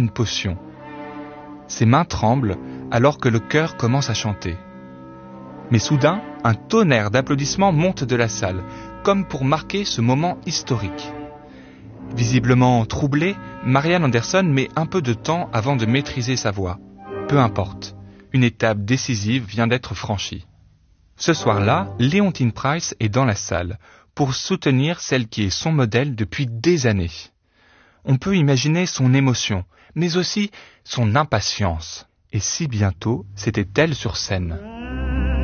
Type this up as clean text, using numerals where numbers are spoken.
une potion. Ses mains tremblent alors que le chœur commence à chanter. Mais soudain, un tonnerre d'applaudissements monte de la salle, comme pour marquer ce moment historique. Visiblement troublée, Marianne Anderson met un peu de temps avant de maîtriser sa voix. Peu importe, une étape décisive vient d'être franchie. Ce soir-là, Leontyne Price est dans la salle pour soutenir celle qui est son modèle depuis des années. On peut imaginer son émotion, mais aussi son impatience. Et si bientôt, c'était elle sur scène.